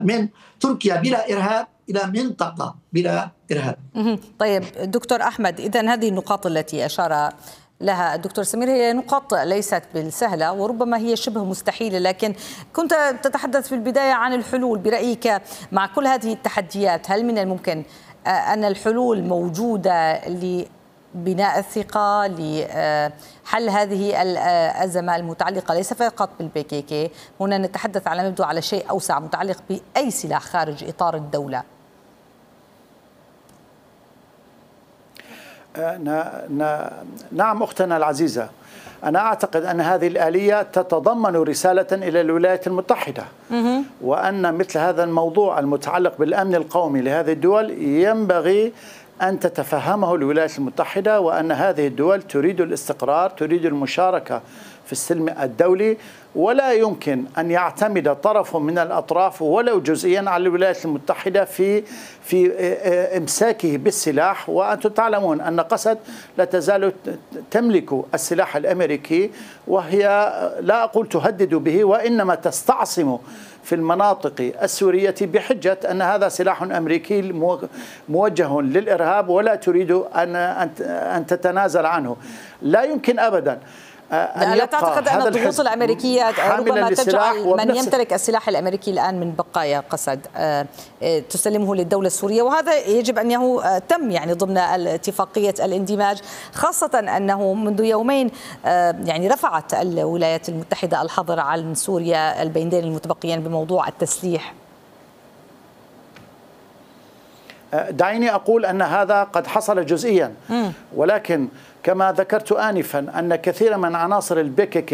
من تركيا بلا إرهاب إلى منطقة بلا إرهاب. طيب دكتور أحمد، إذن هذه النقاط التي أشار لها الدكتور سمير هي نقاط ليست بالسهلة وربما هي شبه مستحيلة، لكن كنت تتحدث في البداية عن الحلول. برأيك مع كل هذه التحديات هل من الممكن أن الحلول موجودة لبناء الثقة، لحل هذه الأزمة المتعلقة ليس فقط بالPKK؟ هنا نتحدث على مبدأ على شيء أوسع متعلق بأي سلاح خارج إطار الدولة. نعم أختنا العزيزة، أنا أعتقد أن هذه الآلية تتضمن رسالة إلى الولايات المتحدة، وأن مثل هذا الموضوع المتعلق بالأمن القومي لهذه الدول ينبغي أن تتفهمه الولايات المتحدة، وأن هذه الدول تريد الاستقرار، تريد المشاركة في السلم الدولي، ولا يمكن أن يعتمد طرف من الأطراف ولو جزئيا على الولايات المتحدة في إمساكه بالسلاح. وأنتم تعلمون أن قسد لا تزال تملك السلاح الأمريكي، وهي لا أقول تهدد به، وإنما تستعصم في المناطق السورية بحجة أن هذا سلاح أمريكي موجه للإرهاب ولا تريد أن تتنازل عنه. لا يمكن أبدا لا تعتقد أن الضغوط الأمريكية ربما تجعل من يمتلك السلاح الأمريكي الآن من بقايا قسد تسلمه للدولة السورية؟ وهذا يجب أنه تم يعني ضمن اتفاقية الاندماج، خاصة أنه منذ يومين يعني رفعت الولايات المتحدة الحظر عن سوريا البندين المتبقيين بموضوع التسليح. دعيني أقول أن هذا قد حصل جزئيا، ولكن كما ذكرت آنفا أن كثير من عناصر الPKK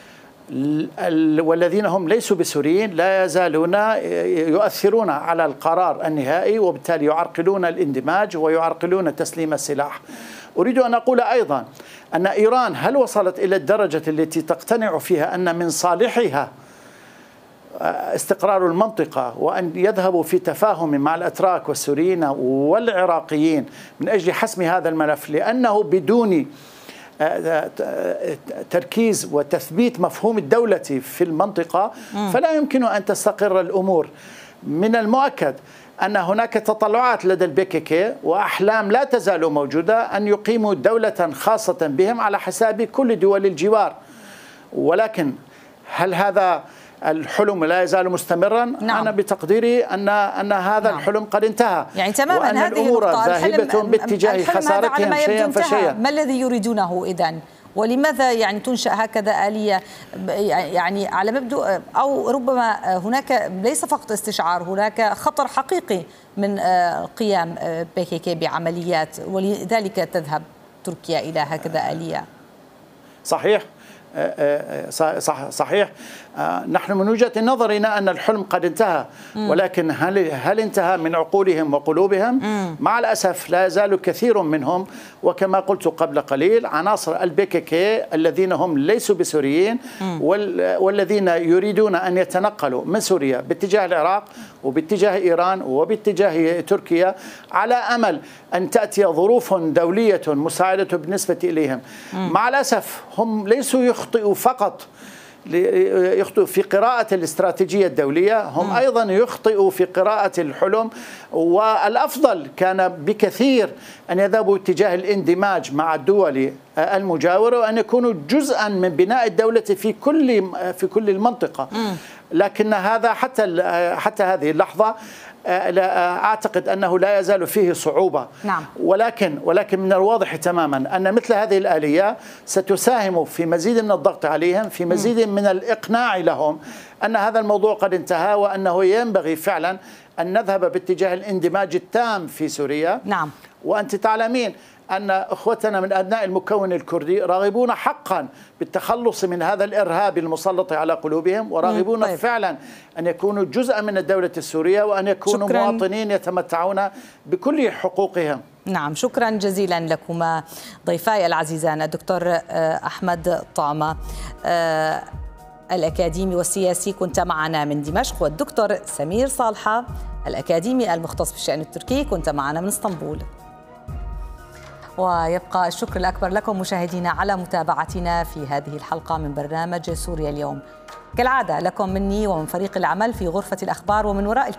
والذين هم ليسوا بسوريين لا يزالون يؤثرون على القرار النهائي، وبالتالي يعرقلون الاندماج ويعرقلون تسليم السلاح. أريد أن أقول أيضا أن إيران هل وصلت إلى الدرجة التي تقتنع فيها أن من صالحها استقرار المنطقة وأن يذهبوا في تفاهم مع الأتراك والسوريين والعراقيين من أجل حسم هذا الملف، لأنه بدون تركيز وتثبيت مفهوم الدولة في المنطقة فلا يمكن أن تستقر الأمور. من المؤكد أن هناك تطلعات لدى الPKK وأحلام لا تزال موجودة أن يقيموا دولة خاصة بهم على حساب كل دول الجوار، ولكن هل هذا الحلم لا يزال مستمرا؟ نعم. أنا بتقديري أن هذا الحلم قد انتهى، يعني تماما وأن هذه الأمور ذاهبة باتجاه خسارتهم شيئا فشيئا. ما الذي يريدونه إذن؟ ولماذا يعني تنشأ هكذا آلية يعني على مبدأ أو ربما هناك ليس فقط استشعار، هناك خطر حقيقي من قيام PKK بعمليات، ولذلك تذهب تركيا إلى هكذا آلية؟ صحيح. صحيح. نحن من وجهة نظرنا أن الحلم قد انتهى، ولكن هل انتهى من عقولهم وقلوبهم؟ مع الأسف لا يزال كثير منهم، وكما قلت قبل قليل عناصر الPKK الذين هم ليسوا بسوريين والذين يريدون أن يتنقلوا من سوريا باتجاه العراق وباتجاه إيران وباتجاه تركيا على أمل أن تأتي ظروف دولية مساعدة بالنسبة إليهم. مع الأسف هم ليسوا يخطئوا فقط في قراءة الاستراتيجية الدولية، هم أيضا يخطئوا في قراءة الحلم، والأفضل كان بكثير أن يذهبوا اتجاه الاندماج مع الدول المجاورة وأن يكونوا جزءا من بناء الدولة في كل المنطقة. لكن هذا حتى هذه اللحظة أعتقد أنه لا يزال فيه صعوبة. نعم. ولكن من الواضح تماما أن مثل هذه الآلية ستساهم في مزيد من الضغط عليهم، في مزيد من الإقناع لهم أن هذا الموضوع قد انتهى، وأنه ينبغي فعلا أن نذهب باتجاه الاندماج التام في سوريا. نعم. وأنت تعلمين أن أخوتنا من أبناء المكون الكردي راغبون حقا بالتخلص من هذا الإرهاب المسلط على قلوبهم، وراغبون فعلا أن يكونوا جزءا من الدولة السورية وأن يكونوا مواطنين يتمتعون بكل حقوقهم. نعم، شكرا جزيلا لكما ضيفاي العزيزان الدكتور أحمد طعمة الأكاديمي والسياسي كنت معنا من دمشق، والدكتور سمير صالحة الأكاديمي المختص بالشأن التركي كنت معنا من اسطنبول. ويبقى الشكر الأكبر لكم مشاهدينا على متابعتنا في هذه الحلقة من برنامج سوريا اليوم. كالعادة لكم مني ومن فريق العمل في غرفة الأخبار ومن وراء